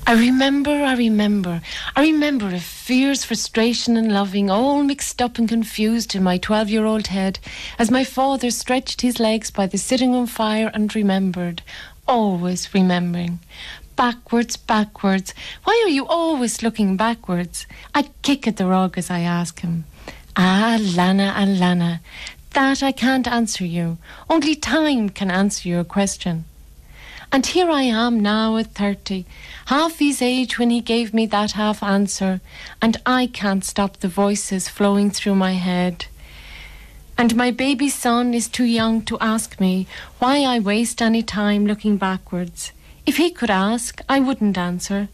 I remember a fierce frustration and loving, all mixed up and confused in my 12-year-old head, as my father stretched his legs by the sitting room fire and remembered, always remembering. Backwards, backwards. Why are you always looking backwards? I kick at the rug as I ask him. Ah, Lana, that I can't answer you. Only time can answer your question. And here I am now at 30, half his age when he gave me that half answer, and I can't stop the voices flowing through my head. And my baby son is too young to ask me why I waste any time looking backwards. If he could ask, I wouldn't answer.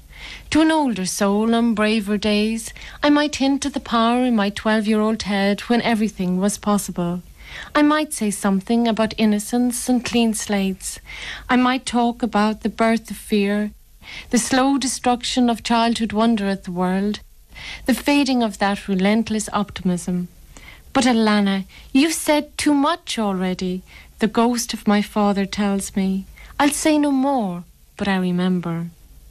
To an older soul on braver days, I might hint at the power in my 12-year-old head when everything was possible. I might say something about innocence and clean slates. I might talk about the birth of fear, the slow destruction of childhood wonder at the world, the fading of that relentless optimism. But Alana, you've said too much already, the ghost of my father tells me. I'll say no more, but I remember.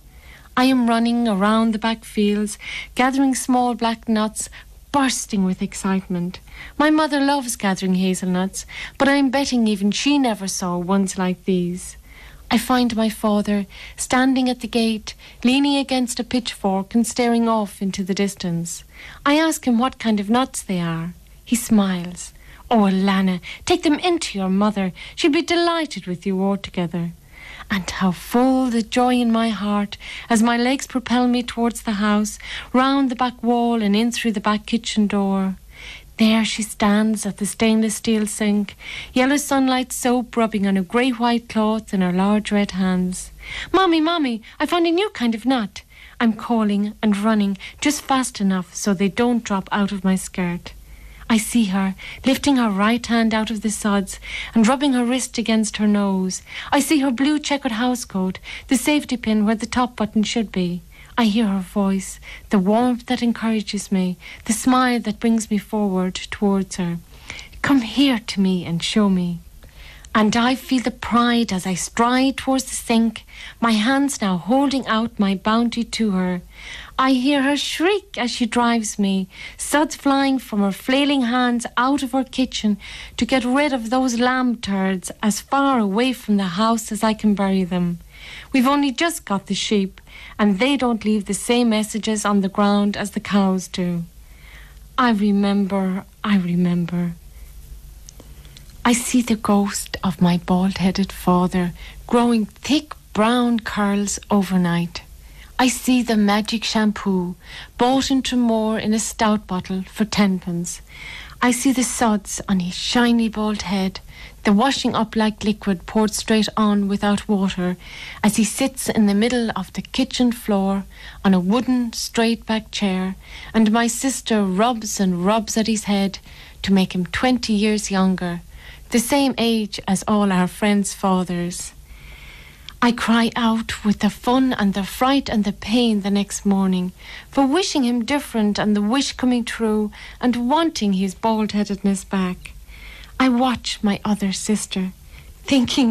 I am running around the back fields, gathering small black nuts, bursting with excitement. My mother loves gathering hazelnuts, but I'm betting even she never saw ones like these. I find my father standing at the gate, leaning against a pitchfork and staring off into the distance. I ask him what kind of nuts they are. He smiles. Oh, Alana, take them into your mother. She'll be delighted with you altogether. And how full the joy in my heart as my legs propel me towards the house, round the back wall and in through the back kitchen door. There she stands at the stainless steel sink, yellow sunlight soap rubbing on a grey-white cloth in her large red hands. Mommy, I found a new kind of nut. I'm calling and running just fast enough so they don't drop out of my skirt. I see her lifting her right hand out of the suds and rubbing her wrist against her nose. I see her blue checkered housecoat, the safety pin where the top button should be. I hear her voice, the warmth that encourages me, the smile that brings me forward towards her. Come here to me and show me. And I feel the pride as I stride towards the sink, my hands now holding out my bounty to her. I hear her shriek as she drives me, suds flying from her flailing hands out of her kitchen to get rid of those lamb turds as far away from the house as I can bury them. We've only just got the sheep, and they don't leave the same messages on the ground as the cows do. I remember. I see the ghost of my bald-headed father growing thick brown curls overnight. I see the magic shampoo bought in Tramore in a stout bottle for 10p. I see the suds on his shiny bald head, the washing up like liquid poured straight on without water as he sits in the middle of the kitchen floor on a wooden straight-back chair, and my sister rubs and rubs at his head to make him 20 years younger, the same age as all our friends' fathers. I cry out with the fun and the fright and the pain the next morning for wishing him different and the wish coming true and wanting his bald-headedness back. I watch my other sister, thinking